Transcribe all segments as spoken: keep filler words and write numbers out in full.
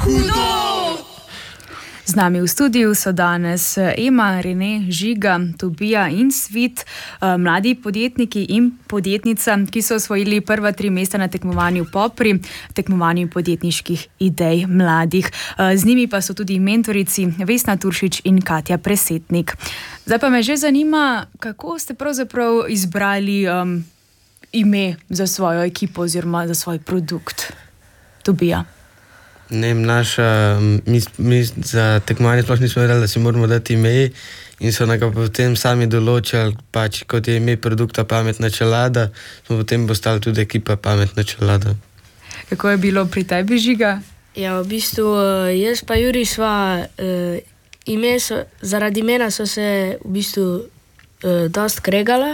Hudo! Z nami v studiu so danes Ema, Rene, Žiga, Tobija in Svit, mladi podjetniki in podjetnica, ki so osvojili prva tri mesta na tekmovanju Popri, tekmovanju podjetniških idej mladih. Z njimi pa so tudi mentorici Vesna Turšič in Katja Presetnik. Zdaj pa me že zanima, kako ste pravzaprav izbrali um, ime za svojo ekipo oziroma za svoj produkt. Tobija. Ne, naša, mi, mi za tekmovanje sploh nismo vedeli, da si moramo dati ime in so nekaj potem sami določali, pač kot je ime produkta Pametna čelada, smo potem postali tudi ekipa Pametna čelada. Kako je bilo pri tebi, Žiga? Ja, v bistvu jaz pa Juri sva, uh, ime so, zaradi imena so se v bistvu uh, dost kregala.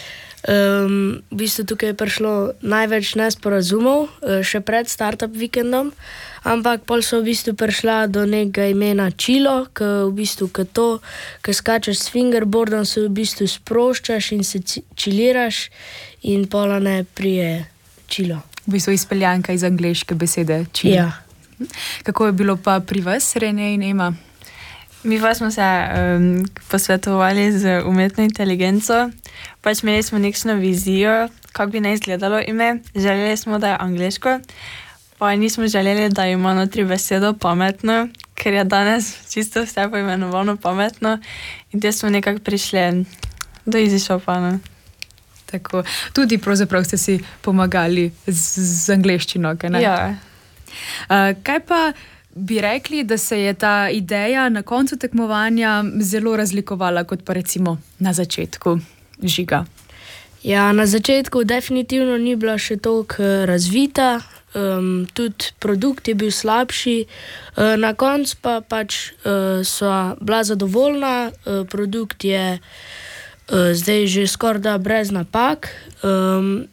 Um, v bistvu tukaj je prišlo največ nesporazumov, uh, še pred startup vikendom, ampak pol so v bistvu prišla do nekega imena Čilo, ki v bistvu k to, ki skačeš s fingerboardom, se v bistvu sproščaš in se čiliraš in pola ne prije Čilo. V bistvu izpeljanka iz angleške besede Čilo. Ja. Kako je bilo pa pri vas, Rene in Ema? Mi pa smo se um, posvetovali z umetno inteligenco, pač imeli smo nekšno vizijo, kako bi naj izgledalo ime, želeli smo, da je angleško, pa nismo želeli, da ima notri besedo pametno, ker je danes čisto vse poimenovano pametno in te smo nekako prišli do easy shopa. No. Tako, tudi pravzaprav ste si pomagali z, z angleščino, kaj ne? Ja. Uh, kaj pa bi rekli, da se je ta ideja na koncu tekmovanja zelo razlikovala kot pa recimo na začetku, Žiga? Ja, na začetku definitivno ni bila še toliko razvita, um, tudi produkt je bil slabši, uh, na koncu pa pač uh, sva bila zadovoljna, uh, produkt je uh, zdaj že skorda brez napak um,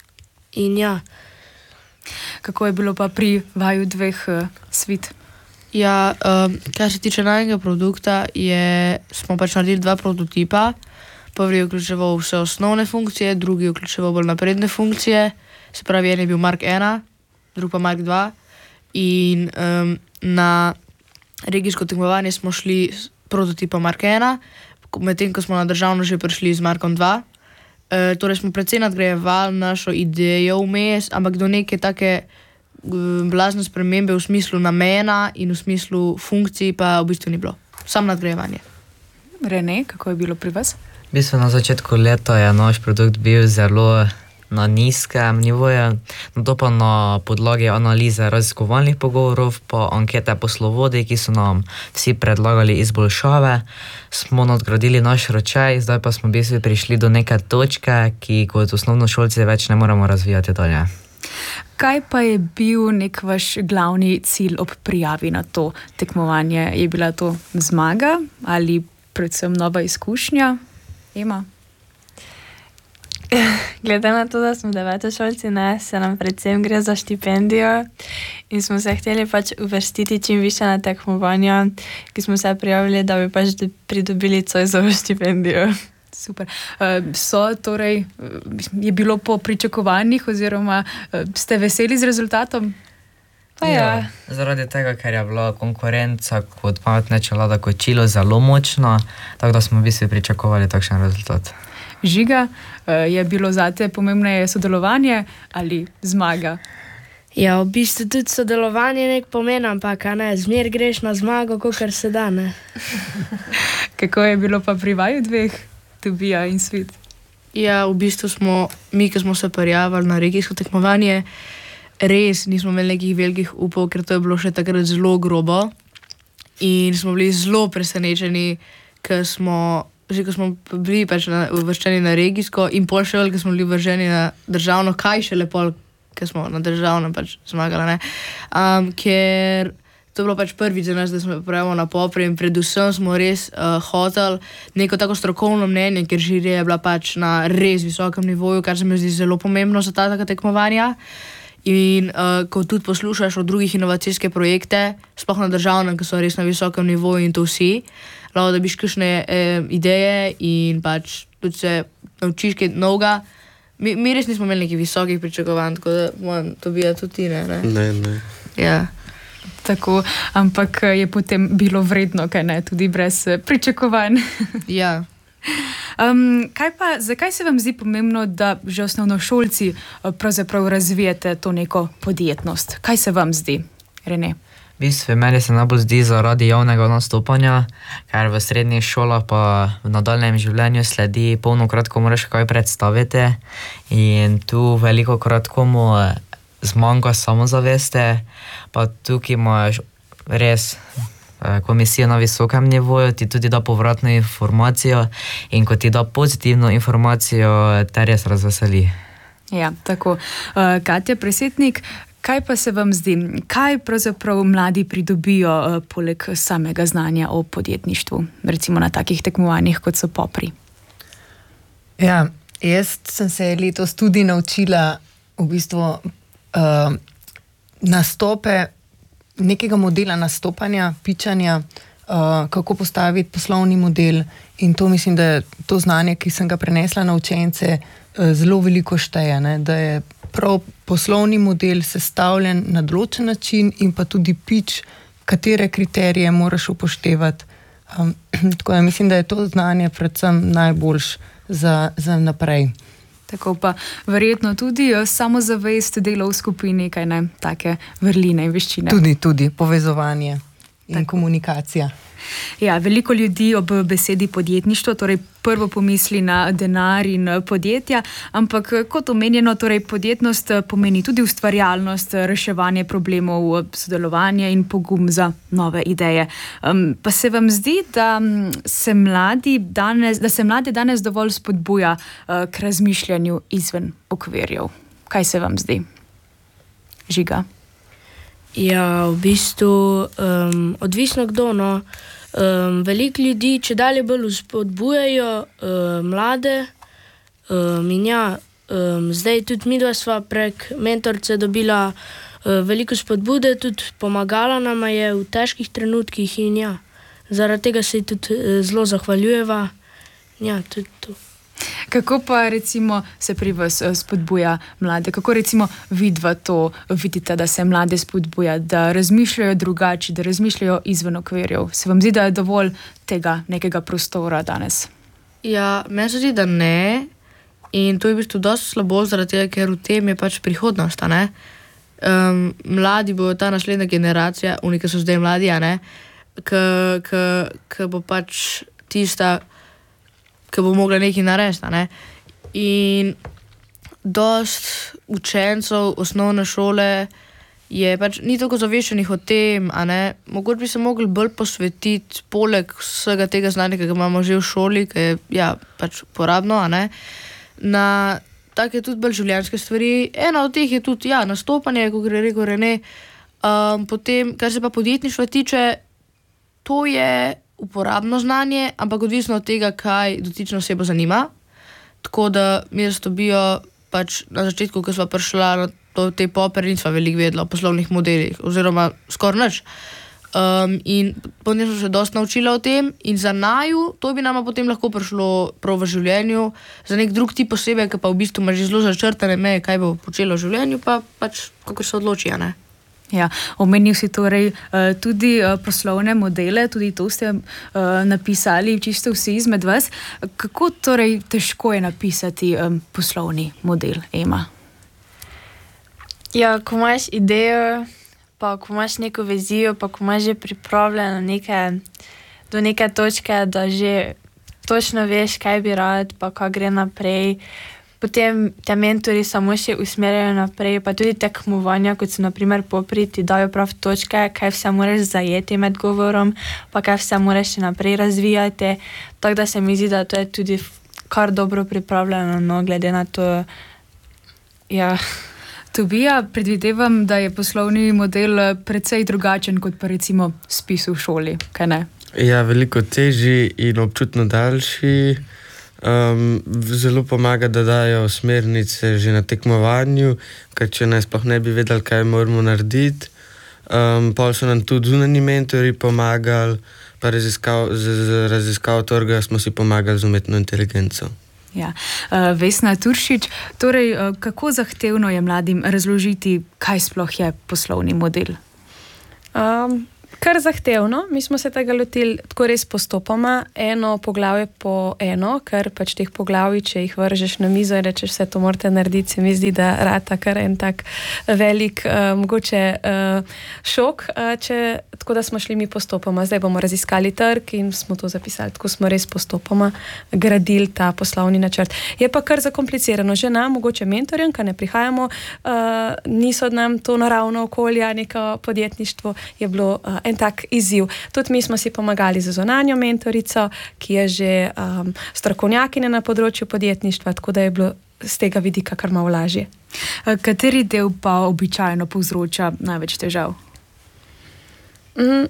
in ja. Kako je bilo pa pri vaju dveh, uh, Svit? Ja, um, kar se tiče najnega produkta, je, smo pač naredili dva prototipa. Prvi je vključeval vse osnovne funkcije, drugi je vključeval bolj napredne funkcije. Se pravi, en je bil Mark ena, drug pa Mark dva. In um, na regijsko tekmovanje smo šli s prototipa Mark ena, medtem ko smo na državno že prišli z Markom dva. E, torej smo precej nadgrajevali našo idejo vmes, ampak do neke take blazne spremembe v smislu namena in v smislu funkcij pa v bistvu ni bilo. Samo nadgrajevanje. Rene, kako je bilo pri vas? V bistvu na začetku leta je naš produkt bil zelo na nizkem nivoju, nato pa na podlagi analize raziskovalnih pogovorov pa ankete poslovodij, ki so nam vsi predlagali izboljšave, smo nadgradili naš ročaj, zdaj pa smo v bistvu prišli do neke točke, ki kot osnovnošolci več ne moremo razvijati dalje. Kaj pa je bil nek vaš glavni cilj ob prijavi na to tekmovanje? Je bila to zmaga ali predvsem nova izkušnja? Ema? Glede na to, da smo devetošolci, ne, se nam predvsem gre za štipendijo in smo se hteli pač uvrstiti čim više na tekmovanja, ki smo se prijavili, da bi pač pridobili Zoisovo štipendijo. Super. So, torej, je bilo po pričakovanjih oziroma ste veseli z rezultatom? Pa ja. Ja, zaradi tega, ker je bila konkurenca kot Pametna čelada kot Čilo zelo močna, tako da smo v bistvu pričakovali takšen rezultat. Žiga, je bilo zate pomembneje sodelovanje ali zmaga? Ja, v bistvu tudi sodelovanje nek pomen, ampak ne, zmer greš na zmago, kakor se da, ne. Kako je bilo pa pri vaju dveh, Tobija in Svit? Ja, v bistvu smo, mi, ki smo se prijavili na regijsko tekmovanje, res nismo imeli nekih velikih upov, ker to je bilo še takrat zelo grobo in smo bili zelo presenečeni, ker smo, že ko smo bili pač na, uvrščeni na regijsko in pol še veliko smo bili vrženi na državno, kaj še lepo, ker smo na državno pač zmagali, ne. Um, ker to je bilo pač prvič za nas, da smo pravimo na Popri in predvsem smo res uh, hoteli neko tako strokovno mnenje, ker žirija je bila pač na res visokem nivoju, kar se mi zdi zelo pomembno za ta taka tekmovanja. In uh, ko tudi poslušaš o drugih inovacijske projekte, sploh na državnem, ki so res na visokem nivoju in to vsi, lahko da biš kakšne eh, ideje in pač tudi se naučiš kaj novega. Mi, mi res nismo imeli nekih visokih pričakovanj, tako da moram to biti tudi ti, ne? Ne, ne. ne. Ja. Tako, ampak je potem bilo vredno, kaj ne, tudi brez pričakovanj. Ja. Um, kaj pa, zakaj se vam zdi pomembno, da že osnovnošolci pravzaprav razvijete to neko podjetnost? Kaj se vam zdi, Rene? V bistvu meni se najbolj zdi zaradi javnega nastopanja, ker v srednjih šolah pa v nadaljnjem življenju sledi polnokrat, ko moraš kaj predstaviti in tu veliko krat komu zmanjka samozaveste, pa tukaj imaš res komisijo na visokem nivoju, ti tudi da povratno informacijo in ko ti da pozitivno informacijo, te res razveseli. Ja, tako. Uh, Katja Presetnik, kaj pa se vam zdi, kaj pravzaprav mladi pridobijo uh, poleg samega znanja o podjetništvu, recimo na takih tekmovanjih, kot so Popri? Ja, jaz sem se letos tudi naučila v bistvu uh, nastope, nekega modela nastopanja, pičanja, uh, kako postaviti poslovni model in to mislim, da je to znanje, ki sem ga prenesla na učence, uh, zelo veliko šteje, ne? Da je prav poslovni model sestavljen na določen način in pa tudi pič, katere kriterije moraš upoštevati. Um, tako da mislim, da je to znanje predvsem najboljš za, za naprej. Tako pa verjetno tudi samozavest, delo v skupini, kaj ne, take vrline in veščine. Tudi, tudi povezovanje in tako. Komunikacija. Ja, veliko ljudi ob besedi podjetništvo, torej prvo pomisli na denar in podjetja, ampak kot omenjeno, torej podjetnost pomeni tudi ustvarjalnost, reševanje problemov, sodelovanje in pogum za nove ideje. Um, pa se vam zdi, da se mladi danes, da se mlade danes dovolj spodbuja uh, k razmišljanju izven okvirjev? Kaj se vam zdi? Žiga? Ja, v bistvu um, odvisno kdo, no. Um, veliko ljudi, če dalje bolj spodbujajo um, mlade um, in ja, um, zdaj tudi midva sva prek mentorce dobila um, veliko spodbude, tudi pomagala nama je v težkih trenutkih in ja, zaradi tega se ji tudi uh, zelo zahvaljujeva. Ja, tudi to. Kako pa recimo se pri vas spodbuja mlade? Kako recimo vidva to vidite, da se mlade spodbuja, da razmišljajo drugače, da razmišljajo izven okvirjev? Se vam zdi, da je dovolj tega nekega prostora danes? Ja, meni se zdi, da ne. In to je v bistvu dosti slabo, zaradi tega, ker v tem je pač prihodnost, a ne? Um, mladi bo ta naslednja generacija, oni, ki so zdaj mladi, a ne? Ki bo pač tista, ki bo mogla nekaj narediti, ne? In dost učencev osnovne šole je pač ni tako zaveščenih o tem, a ne? Mogoče bi se mogli bolj posvetiti poleg vsega tega znanja, ki ga imamo že v šoli, ki je ja, pač porabno, a ne? Na take tudi bolj življenjske stvari. Ena od teh je tudi ja, nastopanje, kot je rekel Rene. Um, potem, kar se pa podjetništva tiče, to je uporabno znanje, ampak odvisno od tega, kaj dotično osebo zanima. Tako da mi nas dobijo pač na začetku, ko sva prišla na to, te Popri, nisva veliko vedela o poslovnih modelih, oziroma skoraj nič. Um, in potem smo se dosti naučila o tem in za naju, to bi nama potem lahko prišlo prav v življenju, za nek drug tip osebe, ki pa v bistvu ima že zelo začrtane meje, kaj bo počelo v življenju, pa pač kako se odloči, a ne? Ja, omenil si torej uh, tudi uh, poslovne modele, tudi to ste uh, napisali čisto vsi izmed vas. Kako torej težko je napisati um, poslovni model, Ema? Ja, ko imaš idejo, pa ko imaš neko vizijo, pa ko imaš že pripravljeno neke, do neke točke, da že točno veš, kaj bi rad, pa kaj gre naprej. Potem te mentori samo še usmerjajo naprej, pa tudi tekmovanja, kot so na primer Popri, ti dajo prav točke, kaj vse moraš zajeti med govorom, pa kaj vse moraš še naprej razvijati. Tako da se mi zdi, da to je tudi kar dobro pripravljeno, no, glede na to, ja. Tobija, predvidevam, da je poslovni model precej drugačen kot pa recimo spis v šoli, kaj ne? Ja, veliko težji in občutno daljši. Um, zelo pomaga, da dajo smernice že na tekmovanju, ker če ne sploh ne bi vedeli, kaj moramo narediti. Um, pol so nam tudi zunanji mentori pomagali, pa raziskav, z, z raziskav trga smo si pomagali z umetno inteligenco. Ja. Uh, Vesna Turšič, torej uh, kako zahtevno je mladim razložiti, kaj sploh je poslovni model? Um, kar zahtevno, mi smo se tega lotili tako res postopoma, eno poglavje po eno, ker pač teh poglavij, če jih vržeš na mizo in rečeš, vse to morate narediti, se mi zdi, da rata kar en tak velik, uh, mogoče uh, šok, uh, če, tako da smo šli mi postopoma. Zdaj bomo raziskali trg in smo to zapisali, tako smo res postopoma gradili ta poslovni načrt. Je pa kar zakomplicirano, že nam, mogoče mentorjem, ki ne prihajamo, uh, niso nam to naravno okolje, neko podjetništvo, je bilo uh, en tak izziv. Tudi mi smo si pomagali z zunanjo mentorico, ki je že um, strokovnjakinja na področju podjetništva, tako da je bilo z tega vidika kar malo lažje. Kateri del pa običajno povzroča največ težav? Mm.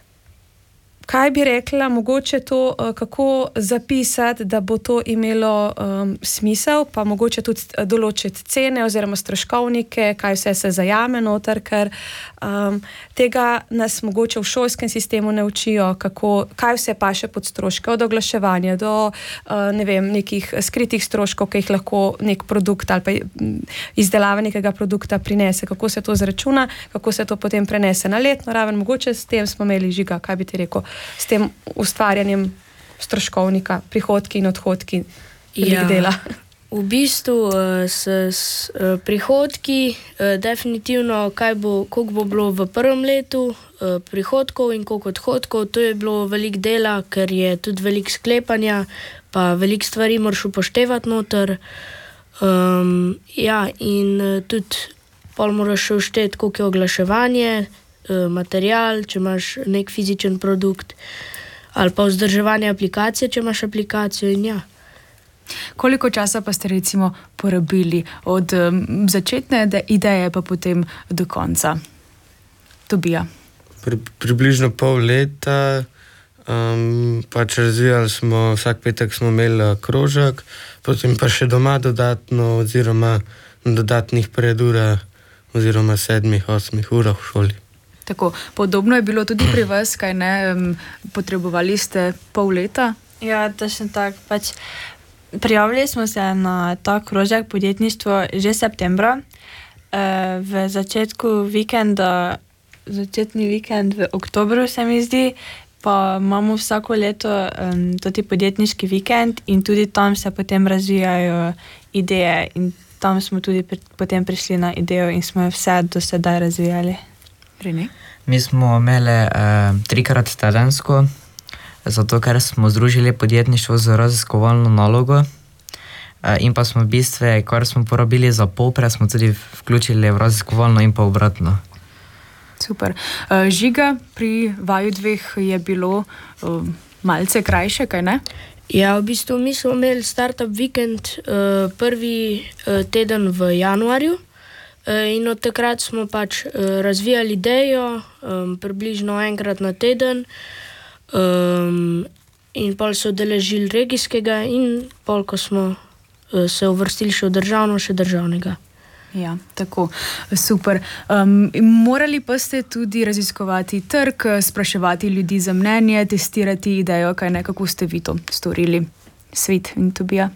Kaj bi rekla, mogoče to, kako zapisati, da bo to imelo um, smisel, pa mogoče tudi določiti cene oziroma stroškovnike, kaj vse se zajame noter, ker um, tega nas mogoče v šolskem sistemu ne učijo, kako, kaj vse paše pod stroške, od oglaševanja do uh, ne vem, nekih skritih stroškov, ki jih lahko nek produkt ali pa izdelava nekega produkta prinese, kako se to zračuna, kako se to potem prenese na letno raven. Mogoče s tem smo imeli, Žiga, kaj bi ti rekel, s tem ustvarjanjem stroškovnika, prihodki in odhodki ja, dela. V bistvu s, s prihodki definitivno, kaj bo, koliko bo bilo v prvem letu prihodkov in koliko odhodkov, to je bilo veliko dela, ker je tudi veliko sklepanja, pa veliko stvari moraš upoštevati noter. Um, ja, in tudi pol moraš ušteti, koliko je oglaševanje, material, če imaš nek fizičen produkt, ali pa vzdrževanje aplikacije, če imaš aplikacijo in ja. Koliko časa pa ste recimo porabili od um, začetne ideje pa potem do konca? Tobija. Pri, približno pol leta, um, pač razvijali smo, vsak petek smo imeli krožek, potem pa še doma dodatno oziroma dodatnih predura oziroma sedmih, osmih urah v šoli. Tako, podobno je bilo tudi pri vas, kaj ne, potrebovali ste pol leta? Ja, točno tako. Pač prijavili smo se na ta krožek podjetništvo že septembra. E, v začetku vikenda, začetni vikend v oktobru se mi zdi, pa imamo vsako leto um, toti podjetniški vikend in tudi tam se potem razvijajo ideje in tam smo tudi pri, potem prišli na idejo in smo jo vse do sedaj razvijali. Rene? Mi smo imeli eh, trikrat tedensko, zato ker smo združili podjetništvo z raziskovalno nalogo eh, in pa smo v bistvu, kar smo porabili za popre, smo tudi vključili v raziskovalno in pa obratno. Super. Uh, Žiga, pri vaju dveh je bilo uh, malce krajše, kaj ne? Ja, v bistvu mi smo imeli startup vikend uh, prvi uh, teden v januarju. In od takrat smo pač uh, razvijali idejo, um, približno enkrat na teden, um, in pol so deležili regijskega, in pol, ko smo uh, se uvrstili še v državno, še državnega. Ja, tako, super. Um, morali pa ste tudi raziskovati trg, spraševati ljudi za mnenje, testirati idejo, kaj ne, kako ste vi to storili, Svit in Tobija?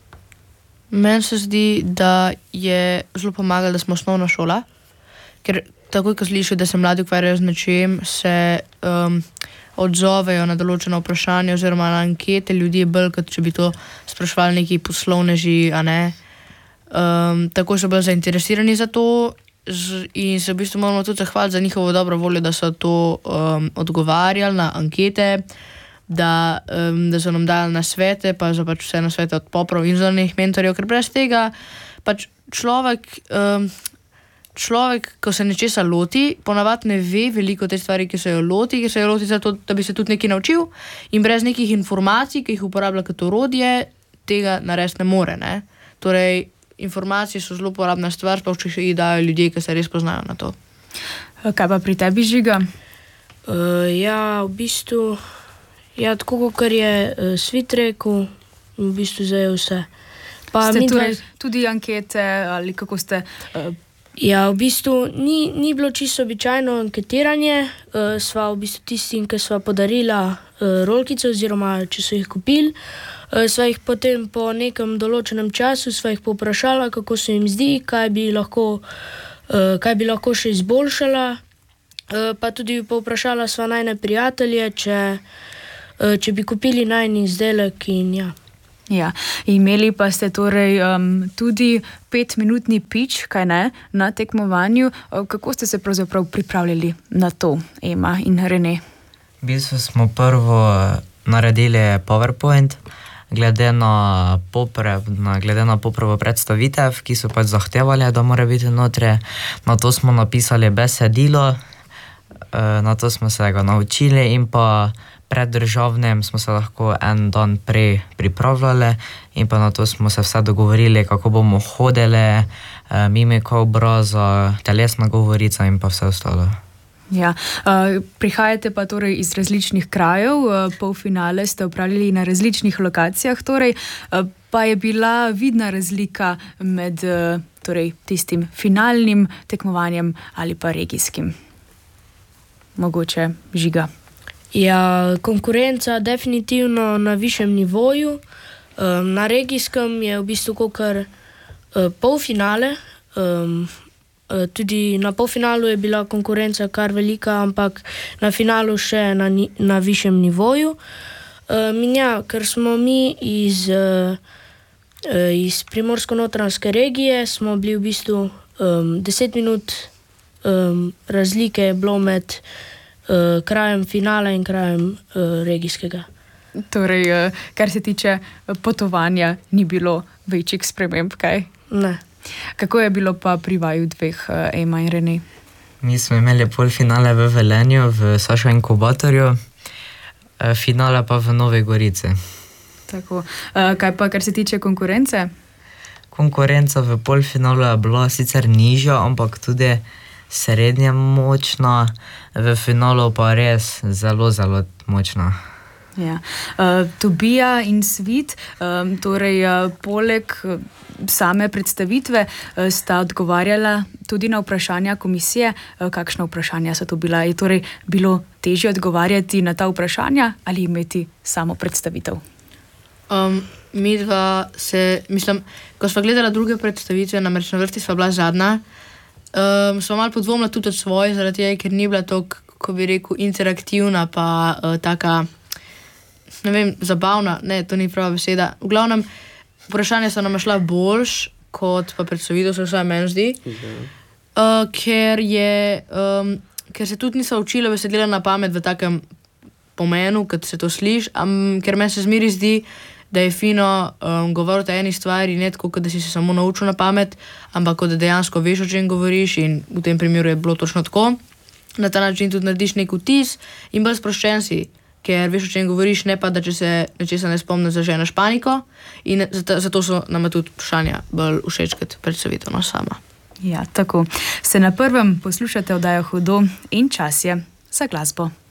Meni se zdi, da je zelo pomagalo, da smo osnovna šola, ker takoj, ko slišijo, da se mladi ukvarjajo z nečim, se um, odzovejo na določena vprašanja oziroma na ankete ljudi, bolj kot če bi to spraševali neki poslovneži, a ne. Um, tako so bili zainteresirani za to in se v bistvu moramo tudi zahvaliti za njihovo dobro voljo, da so to um, odgovarjali na ankete, Da, um, da so nam dali na svete, pa za pač vse na svete od poprov in zunanjih mentorjev, ker brez tega pač človek, um, človek, ko se nečesa loti, ponavadi ne ve veliko te stvari, ki se jo loti, ki se jo loti zato, da bi se tudi nekaj naučil in brez nekih informacij, ki jih uporablja kot orodje, tega narediti ne more. Ne? Torej, informacije so zelo uporabna stvar, sploh če jih dajo ljudje, ki se res poznajo na to. Kaj pa pri tebi, Žiga? Uh, ja, v bistvu... Ja, tako kot je uh, Svit rekel, v bistvu zdaj vse. Pa ste midva... torej tudi ankete ali kako ste... Uh... Ja, v bistvu ni, ni bilo čisto običajno anketiranje. Uh, sva v bistvu tistim, ki sva podarila uh, rolkice oziroma če so jih kupili, uh, sva jih potem po nekem določenem času sva jih poprašala, kako se jim zdi, kaj bi lahko, uh, kaj bi lahko še izboljšala. Uh, pa tudi povprašala sva najne prijatelje, če, uh, če bi kupili najni izdelek in ja. Ja, imeli pa ste torej um, tudi petminutni pič, kaj ne, na tekmovanju. Kako ste se pravzaprav pripravljali na to, Ema in Rene? V bistvu smo prvo naredili PowerPoint, glede na, popre, na, glede na poprvo predstavitev, ki so pač zahtevali, da mora biti notri. Na to smo napisali besedilo, na to smo se ga naučili in pa pred državnim smo se lahko en dan prej pripravljali in pa na to smo se vse dogovorili, kako bomo hodili, mimika obraza, telesna govorica in pa vse ostalo. Ja, uh, prihajate pa torej iz različnih krajev, uh, polfinale ste opravili na različnih lokacijah, torej, uh, pa je bila vidna razlika med uh, torej, tistim finalnim tekmovanjem ali pa regijskim. Mogoče Žiga. Ja, konkurenca definitivno na višjem nivoju. Um, na regijskem je v bistvu kakor uh, polfinale. Um, uh, tudi na polfinalu je bila konkurenca kar velika, ampak na finalu še na, ni, na višjem nivoju. Um, in ja, ker smo mi iz, uh, uh, iz Primorsko-notranjske regije, smo bili v bistvu um, deset minut um, razlike je bilo med Uh, krajem finala in krajem uh, regijskega. Torej, uh, kar se tiče potovanja, ni bilo večjih sprememb, kaj? Ne. Kako je bilo pa pri vaju dveh, uh, Ema in Rene? Mi smo imeli polfinale v Velenju, v Sašo inkubatorju, uh, finale pa v Novi Gorici. Tako. Uh, kaj pa, kar se tiče konkurence? Konkurenca v polfinalu je bila sicer nižja, ampak tudi srednje močna, v finalu pa res zelo, zelo močna. Ja. Uh, Tobija in Svit, um, torej uh, poleg same predstavitve uh, sta odgovarjala tudi na vprašanja komisije. Uh, kakšna vprašanja so to bila? Je torej bilo težje odgovarjati na ta vprašanja ali imeti samo predstavitev? Um, mi dva se, mislim, ko sva gledala druge predstavitve, namreč na vrsti sva bila zadnja, Um, smo malo podvomila tudi od svoje, zaradi tega, ker ni bila tako, ko bi rekel, interaktivna, pa uh, taka, ne vem, zabavna, ne, to ni prava beseda. V glavnem, vprašanja so nam šla boljš, kot pa predstavitev, se vsaj meni zdi, uh, ker, je, um, ker se tudi nisem učila besedila na pamet v takem pomenu, kot se to sliši, um, ker meni se zmeri zdi, da je fino um, govoriti o eni stvari, ne tako, da si se samo naučil na pamet, ampak da dejansko veš, o čem govoriš, in v tem primeru je bilo točno tako. Na ta način tudi narediš nek vtis in bolj sproščen si, ker veš, o čem govoriš, ne pa, da če se nečesa ne spomniš, zaženeš paniko, in zato, zato so nam tudi vprašanja bolj všeč kot predstavitev sama. Ja, tako. Se na prvem poslušate oddajo Hudo in čas je za glasbo.